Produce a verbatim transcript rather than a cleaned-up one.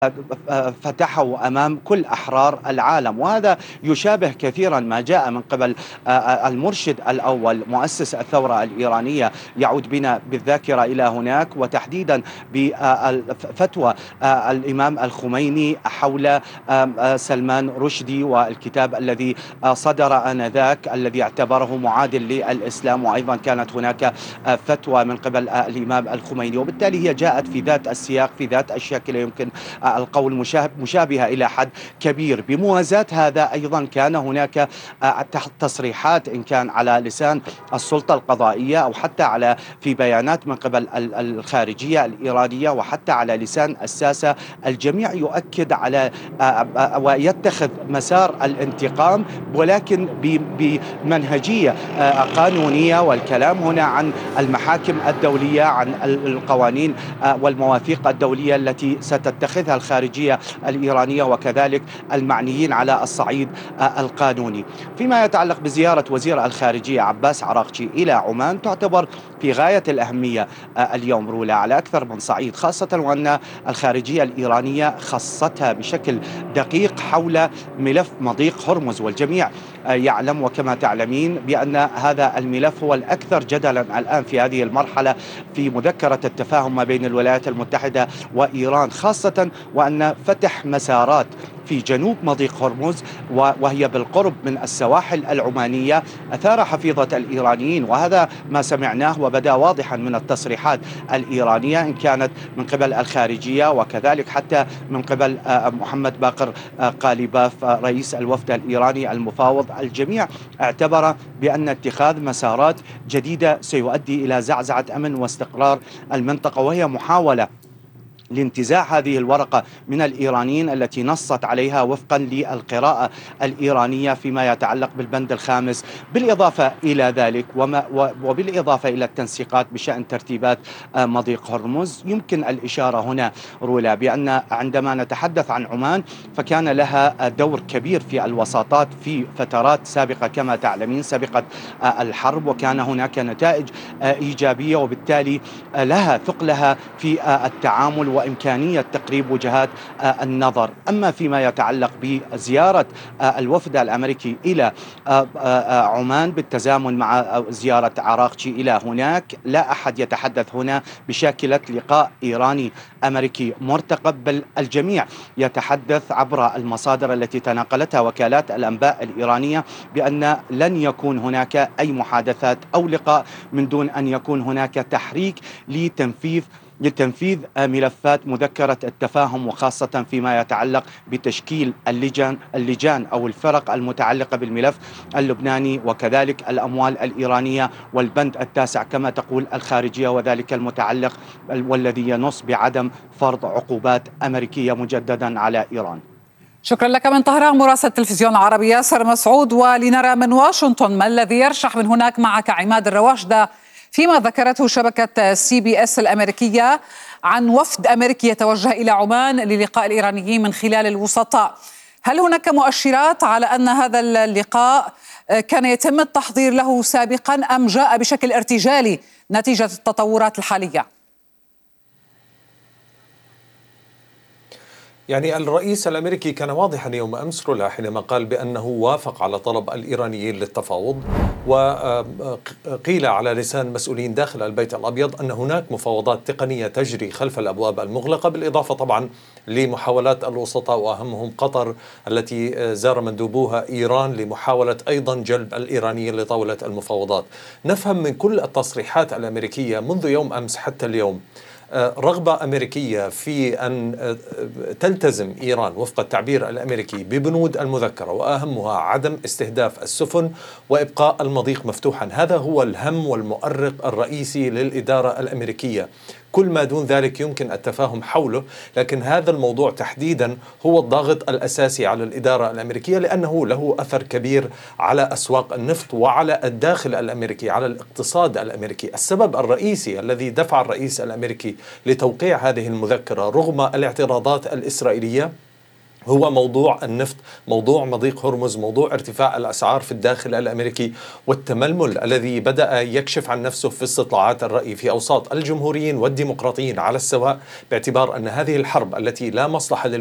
فتحوا أمام كل أحرار العالم. وهذا يشابه كثيرا ما جاء من قبل المرشد الأول مؤسس الثورة الإيرانية. يعود بنا بالذاكرة إلى هناك، وتحديدا بفتوى الإمام الخميني حول سلمان رشدي والكتاب الذي صدر آنذاك الذي اعتبره معادل للإسلام، وأيضا كانت هناك فتوى من قبل الإمام الخميني، وبالتالي هي جاءت في ذات السياق، في ذات الشكل، يمكن القول مشابهة إلى حد كبير. بموازاة هذا أيضا كان هناك تصريحات إن كان على لسان السلطة القضائية أو حتى على في بيانات من قبل الخارجية الإيرانية وحتى على لسان الساسة. الجميع يؤكد على ويتخذ مسار الانتقام، ولكن بمنهجية قانونية. والكلام هنا عن المحاكم الدولية، عن القوانين والمواثيق الدولية التي ستتخذها الخارجية الإيرانية وكذلك المعنيين على الصعيد القانوني. فيما يتعلق بزيارة وزير الخارجية عباس عراقچي إلى عمان، تعتبر في غاية الأهمية اليوم رولا على أكثر من صعيد، خاصة وأن الخارجية الإيرانية خصتها بشكل دقيق حول ملف مضيق هرمز. والجميع يعلم وكما تعلمين بأن هذا الملف هو الأكثر جدلا الآن في هذه المرحلة في مذكرة التفاهم ما بين الولايات المتحدة وإيران، خاصة وأن فتح مسارات في جنوب مضيق هرمز وهي بالقرب من السواحل العمانية أثار حفيظة الإيرانيين. وهذا ما سمعناه وبدا واضحا من التصريحات الإيرانية، إن كانت من قبل الخارجية وكذلك حتى من قبل محمد باقر قاليباف رئيس الوفد الإيراني المفاوض. الجميع اعتبر بأن اتخاذ مسارات جديدة سيؤدي إلى زعزعة أمن واستقرار المنطقة، وهي محاولة لانتزاع هذه الورقة من الإيرانيين التي نصت عليها وفقا للقراءة الإيرانية فيما يتعلق بالبند الخامس. بالإضافة إلى ذلك وما وبالإضافة إلى التنسيقات بشأن ترتيبات مضيق هرمز، يمكن الإشارة هنا رولا بأن عندما نتحدث عن عمان فكان لها دور كبير في الوساطات في فترات سابقة كما تعلمين سبقت الحرب، وكان هناك نتائج إيجابية، وبالتالي لها ثقلها في التعامل وإمكانية تقريب وجهات النظر. أما فيما يتعلق بزيارة الوفد الأمريكي إلى عمان بالتزامن مع زيارة عراقچي إلى هناك، لا أحد يتحدث هنا بشاكلة لقاء إيراني أمريكي مرتقب، بل الجميع يتحدث عبر المصادر التي تناقلتها وكالات الأنباء الإيرانية بأن لن يكون هناك أي محادثات أو لقاء من دون أن يكون هناك تحريك لتنفيذ لتنفيذ ملفات مذكرة التفاهم، وخاصة فيما يتعلق بتشكيل اللجان اللجان أو الفرق المتعلقة بالملف اللبناني وكذلك الأموال الإيرانية والبند التاسع كما تقول الخارجية، وذلك المتعلق والذي ينص بعدم فرض عقوبات أمريكية مجددا على إيران. شكرا لك من طهران مراسل التلفزيون العربي ياسر مسعود. ولنرى من واشنطن ما الذي يرشح من هناك معك عماد الرواشدة فيما ذكرته شبكة سي بي اس الأمريكية عن وفد أمريكي يتوجه إلى عمان للقاء الإيرانيين من خلال الوسطاء. هل هناك مؤشرات على أن هذا اللقاء كان يتم التحضير له سابقا أم جاء بشكل ارتجالي نتيجة التطورات الحالية؟ يعني الرئيس الأمريكي كان واضحا يوم أمس رولا حينما قال بأنه وافق على طلب الإيرانيين للتفاوض، وقيل على لسان مسؤولين داخل البيت الأبيض أن هناك مفاوضات تقنية تجري خلف الأبواب المغلقة، بالإضافة طبعا لمحاولات الوسطاء وأهمهم قطر التي زار مندوبوها إيران لمحاولة أيضا جلب الإيرانيين لطاولة المفاوضات. نفهم من كل التصريحات الأمريكية منذ يوم أمس حتى اليوم رغبة أمريكية في أن تلتزم إيران وفق التعبير الأمريكي ببنود المذكرة، وأهمها عدم استهداف السفن وإبقاء المضيق مفتوحا. هذا هو الهم والمؤرق الرئيسي للإدارة الأمريكية. كل ما دون ذلك يمكن التفاهم حوله، لكن هذا الموضوع تحديدا هو الضاغط الأساسي على الإدارة الأمريكية، لأنه له أثر كبير على أسواق النفط وعلى الداخل الأمريكي، على الاقتصاد الأمريكي. السبب الرئيسي الذي دفع الرئيس الأمريكي لتوقيع هذه المذكرة رغم الاعتراضات الإسرائيلية هو موضوع النفط، موضوع مضيق هرمز، موضوع ارتفاع الأسعار في الداخل الأمريكي، والتململ الذي بدأ يكشف عن نفسه في استطلاعات الرأي في أوساط الجمهوريين والديمقراطيين على السواء، باعتبار أن هذه الحرب التي لا مصلحة